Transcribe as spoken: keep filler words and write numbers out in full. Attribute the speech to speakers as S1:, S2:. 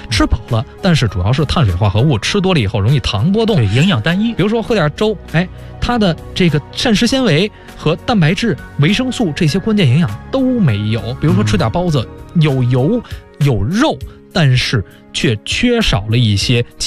S1: 吃饱了，但是主要是碳水化合物吃多了以后容易糖波动，
S2: 对，营养单一。
S1: 比如说喝点粥，哎，它的这个膳食纤维和蛋白质、维生素这些关键营养都没有。比如说吃点包子，有油有肉，但是却缺少了一些